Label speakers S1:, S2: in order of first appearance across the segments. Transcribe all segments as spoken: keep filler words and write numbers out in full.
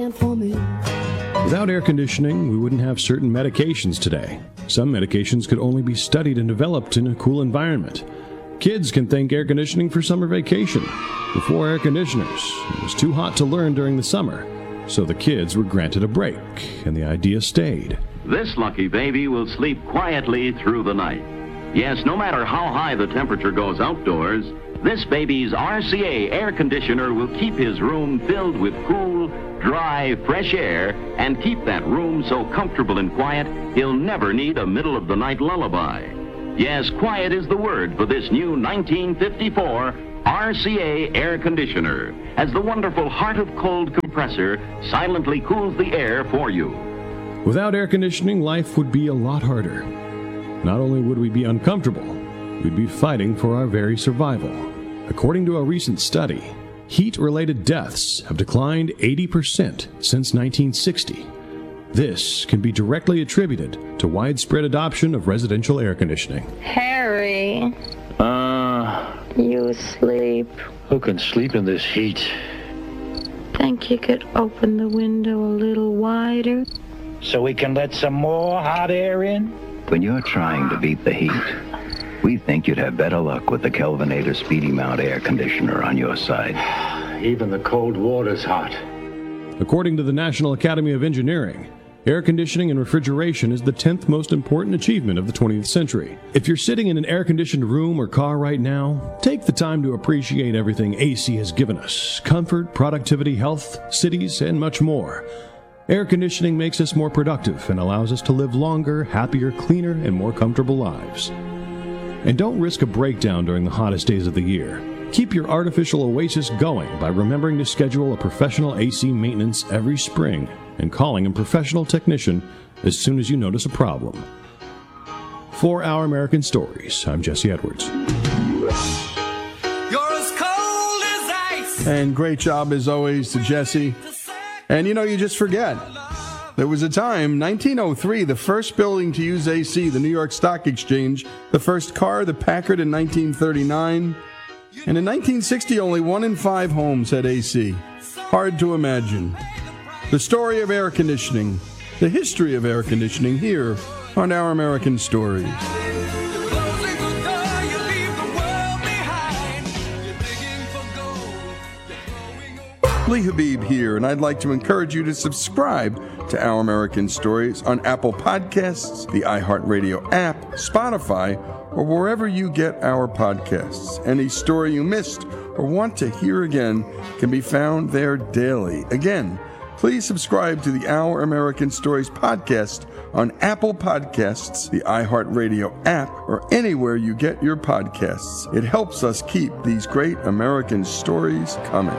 S1: Without air conditioning, we wouldn't have certain medications today. Some medications could only be studied and developed in a cool environment. Kids can thank air conditioning for summer vacation. Before air conditioners, it was too hot to learn during the summer, so the kids were granted a break, and the idea stayed.
S2: This lucky baby will sleep quietly through the night. Yes, no matter how high the temperature goes outdoors, this baby's R C A air conditioner will keep his room filled with cool, dry, fresh air and keep that room so comfortable and quiet he'll never need a middle-of-the-night lullaby. Yes, quiet is the word for this new nineteen fifty-four R C A air conditioner, as the wonderful Heart of Cold compressor silently cools the air for you.
S1: Without air conditioning, life would be a lot harder. Not only would we be uncomfortable, we'd be fighting for our very survival. According to a recent study, heat-related deaths have declined eighty percent since nineteen sixty. This can be directly attributed to widespread adoption of residential air conditioning.
S3: Harry.
S4: Uh...
S3: You sleep.
S4: Who can sleep in this heat?
S3: Think you could open the window a little wider?
S4: So we can let some more hot air in?
S5: When you're trying to beat the heat, we think you'd have better luck with the Kelvinator Speedy Mount air conditioner on your side.
S4: Even the cold water's hot.
S1: According to the National Academy of Engineering, air conditioning and refrigeration is the tenth most important achievement of the twentieth century. If you're sitting in an air-conditioned room or car right now, take the time to appreciate everything A C has given us: comfort, productivity, health, cities, and much more. Air conditioning makes us more productive and allows us to live longer, happier, cleaner, and more comfortable lives. And don't risk a breakdown during the hottest days of the year. Keep your artificial oasis going by remembering to schedule a professional A C maintenance every spring and calling a professional technician as soon as you notice a problem. For Our American Stories, I'm Jesse Edwards.
S6: You're as cold as ice.
S7: And great job as always to Jesse. And you know, you just forget. There was a time, nineteen oh three, the first building to use A C, the New York Stock Exchange, the first car, the Packard in nineteen thirty-nine. And in nineteen sixty, only one in five homes had A C. Hard to imagine. The story of air conditioning, the history of air conditioning here on Our American Stories. Lee Habib here, and I'd like to encourage you to subscribe to Our American Stories on Apple Podcasts, the iHeartRadio app, Spotify, or wherever you get our podcasts. Any story you missed or want to hear again can be found there daily. Again, please subscribe to the Our American Stories podcast on Apple Podcasts, the iHeartRadio app, or anywhere you get your podcasts. It helps us keep these great American stories coming.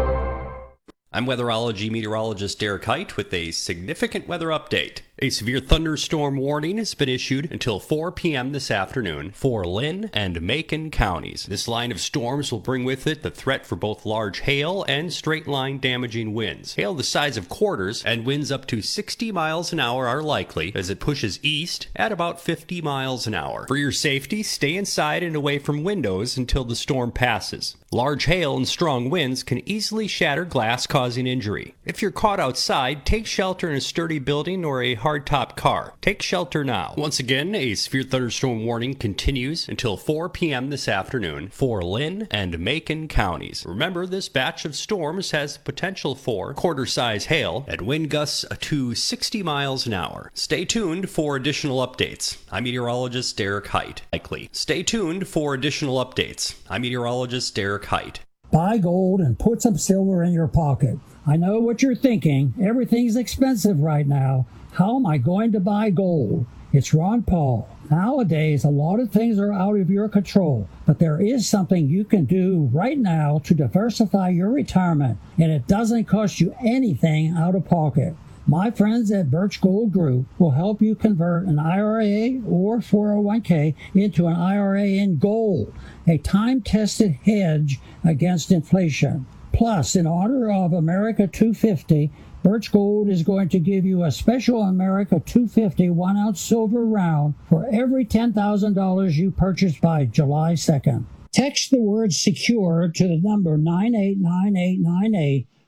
S8: I'm weatherology meteorologist Derek Height with a significant weather update. A severe thunderstorm warning has been issued until four p.m. this afternoon for Lynn and Macon counties. This line of storms will bring with it the threat for both large hail and straight-line damaging winds. Hail the size of quarters and winds up to sixty miles an hour are likely as it pushes east at about fifty miles an hour. For your safety, stay inside and away from windows until the storm passes. Large hail and strong winds can easily shatter glass, causing injury. If you're caught outside, take shelter in a sturdy building or a hardtop car. Take shelter now. Once again, a severe thunderstorm warning continues until four p.m. this afternoon for Lynn and Macon counties. Remember, this batch of storms has potential for quarter-size hail and wind gusts to sixty miles an hour. Stay tuned for additional updates. I'm meteorologist Derek Height. Likely. Stay tuned for additional updates. I'm meteorologist Derek Height.
S9: Buy gold and put some silver in your pocket. I know what you're thinking. Everything's expensive right now. How am I going to buy gold? It's Ron Paul. Nowadays, a lot of things are out of your control, but there is something you can do right now to diversify your retirement, and it doesn't cost you anything out of pocket. My friends at Birch Gold Group will help you convert an I R A or four oh one k into an I R A in gold, a time-tested hedge against inflation. Plus, in honor of America two fifty, Birch Gold is going to give you a special America two fifty one-ounce silver round for every ten thousand dollars you purchase by July second. Text the word SECURE to the number nine eight nine eight nine eight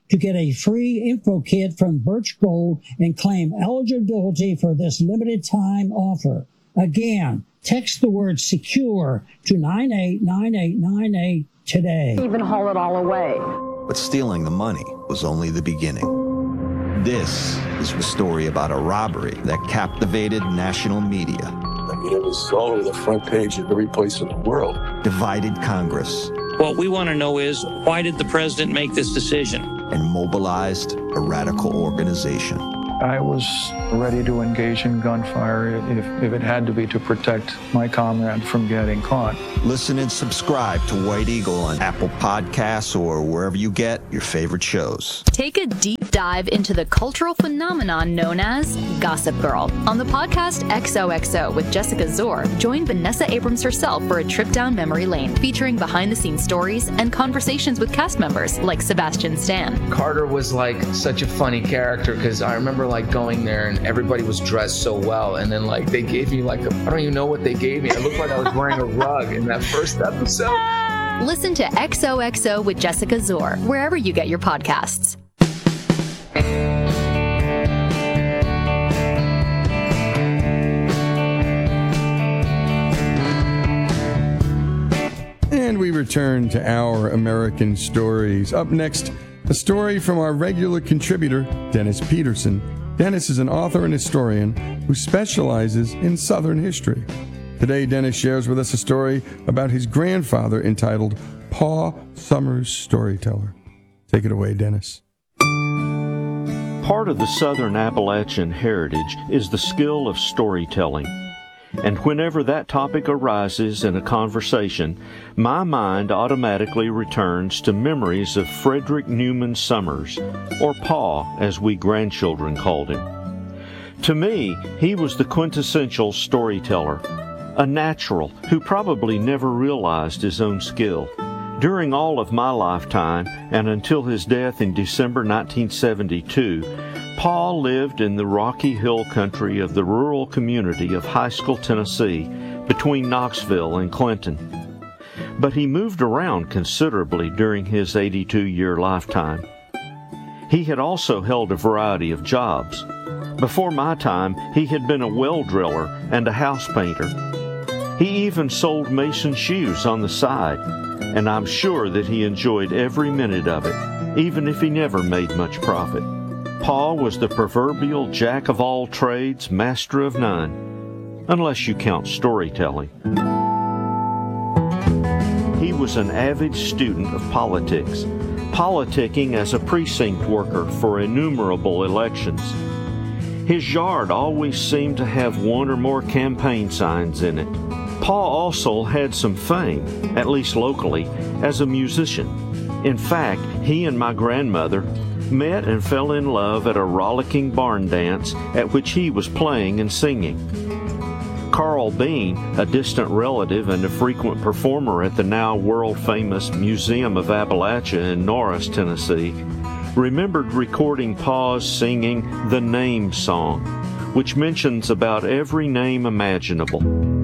S9: to get a free info kit from Birch Gold and claim eligibility for this limited time offer. Again, text the word SECURE to nine eight nine eight nine eight today.
S10: Even haul it all away.
S11: But stealing the money was only the beginning. This is the story about a robbery that captivated national media.
S12: I mean, it was all over the front page of every place in the world.
S11: Divided Congress.
S13: What we want to know is, why did the president make this decision?
S11: And mobilized a radical organization.
S14: I was ready to engage in gunfire if, if it had to be to protect my comrade from getting caught.
S11: Listen and subscribe to White Eagle on Apple Podcasts or wherever you get your favorite shows.
S15: Take a deep dive into the cultural phenomenon known as Gossip Girl. On the podcast X O X O with Jessica Zor, join Vanessa Abrams herself for a trip down memory lane, featuring behind-the-scenes stories and conversations with cast members like Sebastian Stan.
S16: Carter was like such a funny character because I remember like going there and everybody was dressed so well, and then like they gave me like a, I don't even know what they gave me. It looked like I was wearing a rug in that first episode.
S15: Listen to X O X O with Jessica Zor wherever you get your podcasts.
S7: And we return to Our American Stories. Up next, a story from our regular contributor, Dennis Peterson. Dennis is an author and historian who specializes in Southern history. Today, Dennis shares with us a story about his grandfather entitled Pa Summers Storyteller. Take it away, Dennis.
S17: Part of the Southern Appalachian heritage is the skill of storytelling. And whenever that topic arises in a conversation, my mind automatically returns to memories of Frederick Newman Summers, or Pa, as we grandchildren called him. To me, he was the quintessential storyteller, a natural who probably never realized his own skill. During all of my lifetime, and until his death in December nineteen seventy-two, Pa lived in the rocky hill country of the rural community of Haskell, Tennessee, between Knoxville and Clinton. But he moved around considerably during his eighty-two-year lifetime. He had also held a variety of jobs. Before my time, he had been a well driller and a house painter. He even sold Mason shoes on the side, and I'm sure that he enjoyed every minute of it, even if he never made much profit. Pa was the proverbial jack of all trades, master of none, unless you count storytelling. He was an avid student of politics, politicking as a precinct worker for innumerable elections. His yard always seemed to have one or more campaign signs in it. Pa also had some fame, at least locally, as a musician. In fact, he and my grandmother met and fell in love at a rollicking barn dance at which he was playing and singing. Carl Bean, a distant relative and a frequent performer at the now world-famous Museum of Appalachia in Norris, Tennessee, remembered recording Pa's singing the Name Song, which mentions about every name imaginable.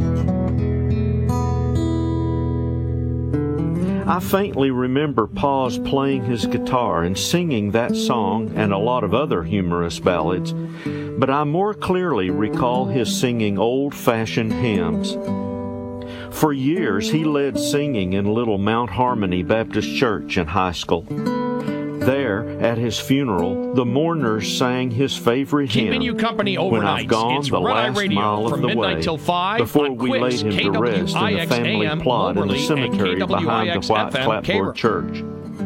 S17: I faintly remember Pa's playing his guitar and singing that song and a lot of other humorous ballads, but I more clearly recall his singing old-fashioned hymns. For years, he led singing in Little Mount Harmony Baptist Church in Haskell. There, at his funeral, the mourners sang his favorite hymn,
S18: Keeping you company overnight.
S17: When I've Gone
S18: it's
S17: the
S18: Red Eye
S17: Last
S18: Radio
S17: Mile
S18: from
S17: of the
S18: midnight
S17: Way,
S18: till five
S17: before
S18: on
S17: we
S18: Quicks,
S17: laid him to rest in the family plot in the cemetery behind the White Clapboard Church.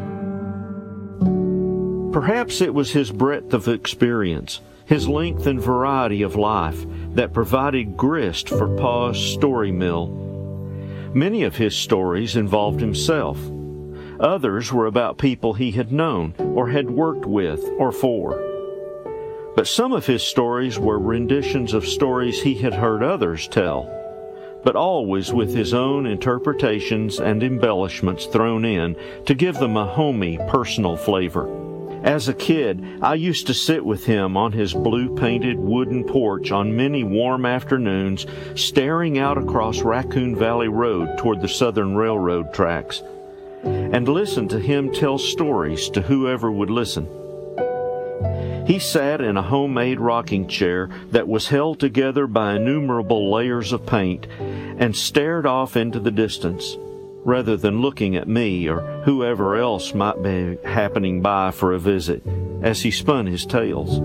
S17: Perhaps it was his breadth of experience, his length and variety of life, that provided grist for Pa's story mill. Many of his stories involved himself. Others were about people he had known or had worked with or for. But some of his stories were renditions of stories he had heard others tell, but always with his own interpretations and embellishments thrown in to give them a homey, personal flavor. As a kid, I used to sit with him on his blue-painted wooden porch on many warm afternoons, staring out across Raccoon Valley Road toward the Southern Railroad tracks. and listen to him tell stories to whoever would listen. He sat in a homemade rocking chair that was held together by innumerable layers of paint and stared off into the distance, rather than looking at me or whoever else might be happening by for a visit, as he spun his tales.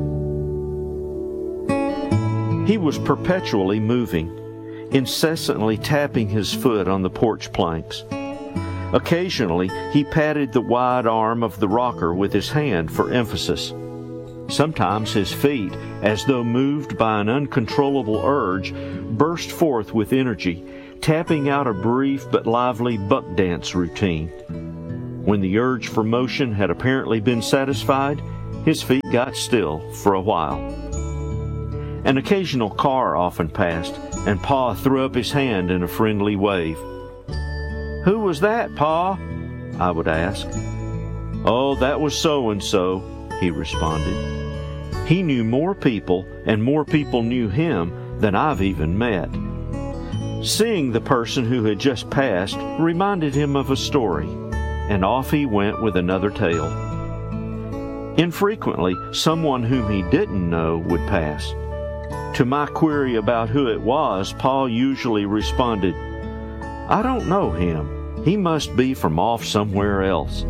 S17: He was perpetually moving, incessantly tapping his foot on the porch planks. Occasionally, he patted the wide arm of the rocker with his hand for emphasis. Sometimes his feet, as though moved by an uncontrollable urge, burst forth with energy, tapping out a brief but lively buck dance routine. When the urge for motion had apparently been satisfied, his feet got still for a while. An occasional car often passed, and Pa threw up his hand in a friendly wave. "Who was that, Pa?" I would ask. "Oh, that was so-and-so," he responded. He knew more people, and more people knew him than I've even met. Seeing the person who had just passed reminded him of a story, and off he went with another tale. Infrequently, someone whom he didn't know would pass. To my query about who it was, Pa usually responded, "I don't know him. He must be from off somewhere else."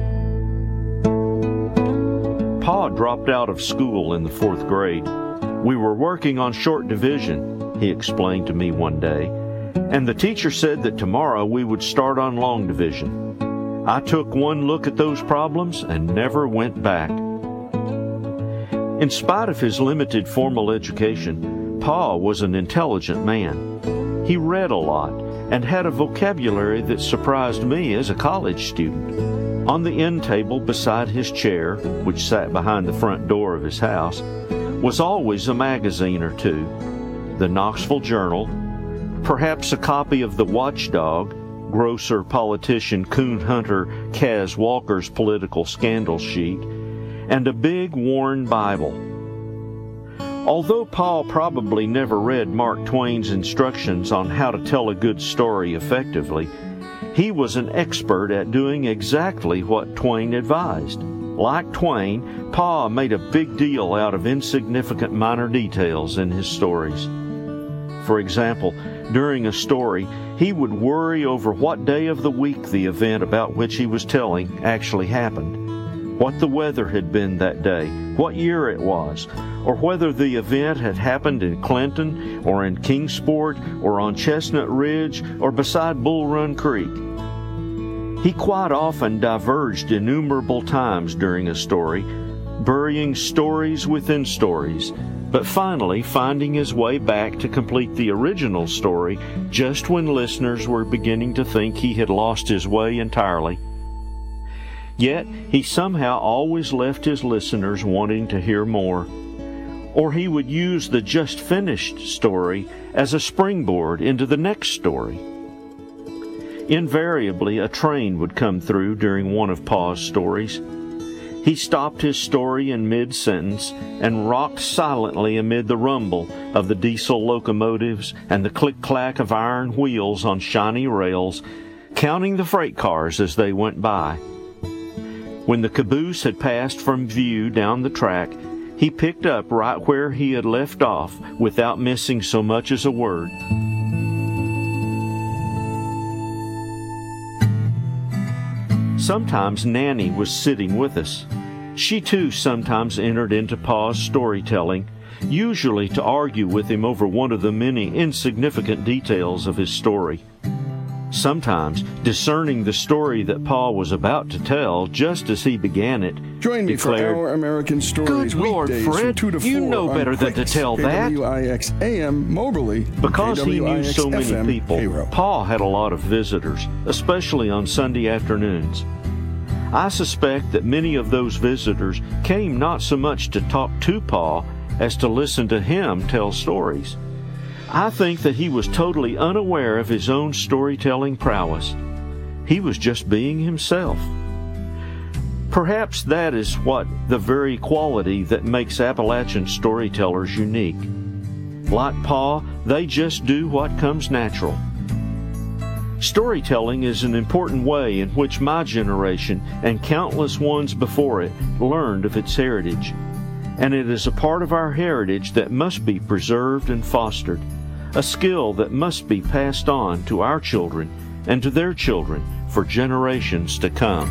S17: Pa dropped out of school in the fourth grade. We were working on short division, he explained to me one day, and the teacher said that tomorrow we would start on long division. I took one look at those problems and never went back. In spite of his limited formal education, Pa was an intelligent man. He read a lot and had a vocabulary that surprised me as a college student. On the end table beside his chair, which sat behind the front door of his house, was always a magazine or two, the Knoxville Journal, perhaps a copy of the Watchdog, grocer politician coon hunter Kaz Walker's political scandal sheet, and a big worn Bible. Although Paul probably never read Mark Twain's instructions on how to tell a good story effectively, he was an expert at doing exactly what Twain advised. Like Twain, Pa made a big deal out of insignificant minor details in his stories. For example, during a story, he would worry over what day of the week the event about which he was telling actually happened, what the weather had been that day, what year it was, or whether the event had happened in Clinton or in Kingsport or on Chestnut Ridge or beside Bull Run Creek. He quite often diverged innumerable times during a story, burying stories within stories, but finally finding his way back to complete the original story just when listeners were beginning to think he had lost his way entirely. Yet he somehow always left his listeners wanting to hear more. Or he would use the just finished story as a springboard into the next story. Invariably, a train would come through during one of Pa's stories. He stopped his story in mid-sentence and rocked silently amid the rumble of the diesel locomotives and the click-clack of iron wheels on shiny rails, counting the freight cars as they went by. When the caboose had passed from view down the track, he picked up right where he had left off without missing so much as a word. Sometimes Nanny was sitting with us. She too sometimes entered into Pa's storytelling, usually to argue with him over one of the many insignificant details of his story. Sometimes, discerning the story that Pa was about to tell just as he began it,
S7: Join me
S17: declared,
S7: for Our American Stories
S17: Good Lord,
S7: weekdays
S17: Fred,
S7: from two to four
S17: you know better
S7: on
S17: than to
S7: Quicks,
S17: tell that.
S7: K W I X A M Moberly.
S17: Because he knew so many
S7: K W I X F M
S17: people,
S7: Cairo.
S17: Pa had a lot of visitors, especially on Sunday afternoons. I suspect that many of those visitors came not so much to talk to Pa as to listen to him tell stories. I think that he was totally unaware of his own storytelling prowess. He was just being himself. Perhaps that is what the very quality that makes Appalachian storytellers unique. Like Pa, they just do what comes natural. Storytelling is an important way in which my generation and countless ones before it learned of its heritage. And it is a part of our heritage that must be preserved and fostered, a skill that must be passed on to our children and to their children for generations to come.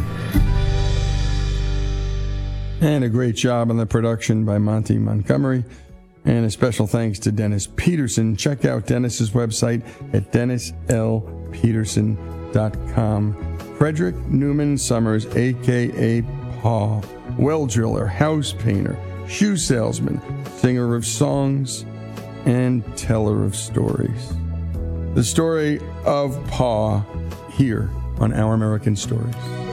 S7: And a great job on the production by Monty Montgomery. And a special thanks to Dennis Peterson. Check out Dennis's website at dennis l peterson dot com. Frederick Newman Summers, a k a. Paw, well driller, house painter, shoe salesman, singer of songs, and teller of stories. The story of Paw here on Our American Stories.